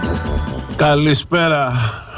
Καλησπέρα.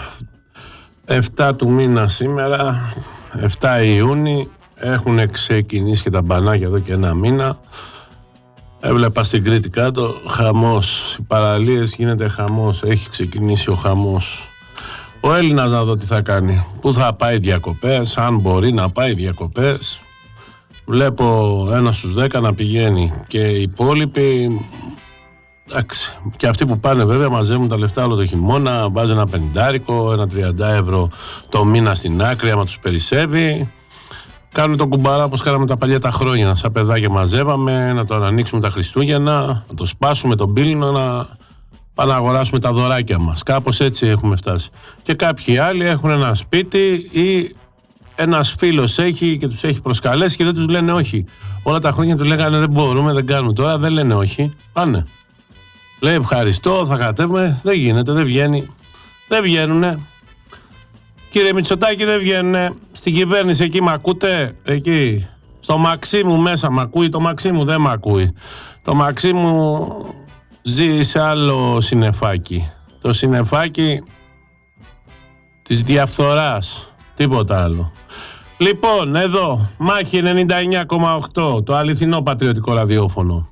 7 του μήνα σήμερα, 7 Ιούνιου. Έχουν ξεκινήσει και τα μπανάκια εδώ και ένα μήνα. Έβλεπα στην Κρήτη κάτω, χαμός. Οι παραλίες, γίνεται χαμός. Έχει ξεκινήσει ο χαμός. Ο Έλληνας να δω τι θα κάνει. Πού θα πάει διακοπές, αν μπορεί να πάει διακοπές. Βλέπω 1 στους 10 να πηγαίνει και οι υπόλοιποι, εντάξει, και αυτοί που πάνε βέβαια μαζεύουν τα λεφτά όλο το χειμώνα, βάζουν ένα 50, ένα 30 € το μήνα στην άκρη άμα τους περισσεύει. Κάνουν τον κουμπαρά όπως κάναμε τα παλιά τα χρόνια, σαν παιδάκια μαζεύαμε, να το ανοίξουμε τα Χριστούγεννα, να το σπάσουμε τον πύληνο, να πάμε να αγοράσουμε τα δωράκια μας. Κάπως έτσι έχουμε φτάσει. Και κάποιοι άλλοι έχουν ένα σπίτι ή ένας φίλος έχει και τους έχει προσκαλέσει και δεν τους λένε όχι. Όλα τα χρόνια του λέγανε δεν μπορούμε, δεν κάνουμε, τώρα δεν λένε όχι. Πάνε. Λέει ευχαριστώ, θα κατέβουμε. Δεν γίνεται, δεν βγαίνει. Δεν βγαίνουνε. Κύριε Μητσοτάκη, δεν βγαίνουνε. Στην κυβέρνηση εκεί μ' ακούτε? Εκεί. Στο Μαξίμου μέσα μ' ακούει, το Μαξίμου δεν μ' ακούει. Το Μαξίμου ζει σε άλλο συννεφάκι. Το συννεφάκι της διαφθοράς. Τίποτα άλλο. Λοιπόν, εδώ, Μάχη 99,8, το αληθινό πατριωτικό ραδιόφωνο.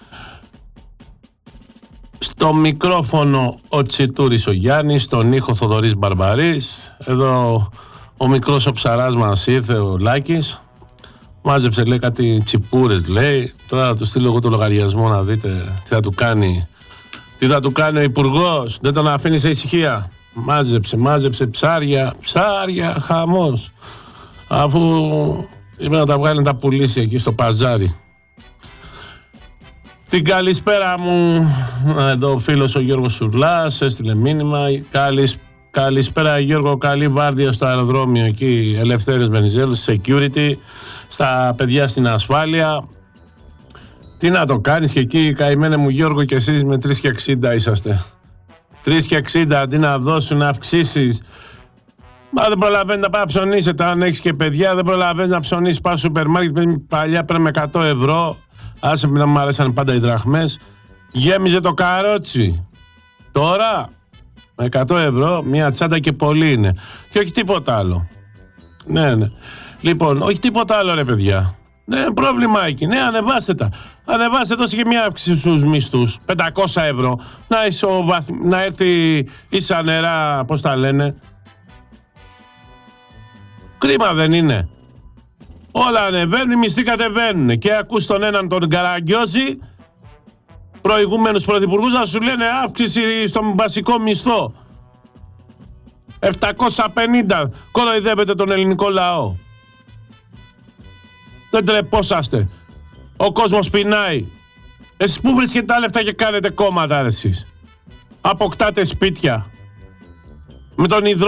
Στο μικρόφωνο ο Τσιτούρης ο Γιάννης, στον ήχο Θοδωρής Μπαρμπαρής. Εδώ ο μικρός ο ψαράς μας ήρθε, ο Λάκης. Μάζεψε, λέει, κάτι τσιπούρες, λέει. Τώρα θα του στείλω εγώ το λογαριασμό να δείτε τι θα του κάνει. Τι θα του κάνει ο υπουργός, δεν τον αφήνει σε ησυχία. Μάζεψε ψάρια, χαμός. Αφού είπε να τα βγάλει να τα πουλήσει εκεί στο παζάρι. Την καλησπέρα μου, εδώ ο φίλος ο Γιώργος Σουρλάς έστειλε μήνυμα. Καλησπέρα Γιώργο, καλή βάρδια στο αεροδρόμιο εκεί, Ελευθέριος Βενιζέλος, security, στα παιδιά στην ασφάλεια. Τι να το κάνεις και εκεί, καημένε μου Γιώργο, και εσείς με 3,60 είσαστε. 3,60 αντί να δώσουν να αυξήσεις. Μα δεν προλαβαίνει να πάει να ψωνίσετε. Αν έχεις και παιδιά, δεν προλαβαίνει να ψωνίσεις. Πάει στο σούπερ μάρκετ, παλιά πρέπει με 100 €. Άσε να μου αρέσαν πάντα οι δραχμές. Γέμιζε το καρότσι. Τώρα με 100 €, μια τσάντα και πολύ είναι. Και όχι τίποτα άλλο. Ναι. Λοιπόν, όχι τίποτα άλλο, ρε παιδιά. Ναι, πρόβλημα εκεί. Ναι, ανεβάστε τα. Ανεβάστε, δώσε και μια αύξηση στους μισθούς. 500 €. Να έρθει ίσα νερά, πώς τα λένε. Κρίμα δεν είναι? Όλα ανεβαίνουν, οι μισθοί κατεβαίνουν. Και ακούς τον έναν τον Καραγκιόζη, προηγούμενους πρωθυπουργούς, να σου λένε αύξηση στον βασικό μισθό. 750. Κοροϊδεύετε τον ελληνικό λαό. Δεν τρεπόσαστε. Ο κόσμος πεινάει. Εσείς πού βρίσκετε τα λεφτά και κάνετε κόμματα, εσείς? Αποκτάτε σπίτια. Με τον